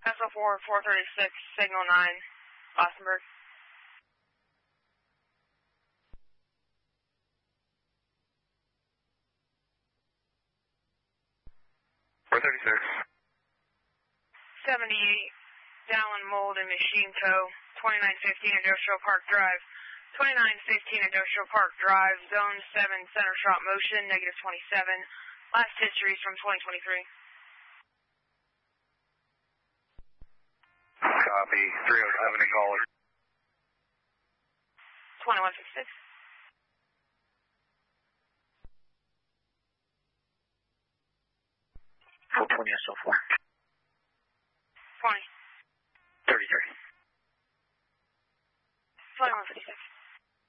SL4, 436, signal 9, Glastonbury. .436. 78, Dallin Mold and Machine Co., 2915 Industrial Park Drive. 2915 Industrial Park Drive, Zone 7, center shot motion, -27. Last history is from 2023. Copy, 307 and caller. 2156. Four 20 SL4. 20. 33. 2156.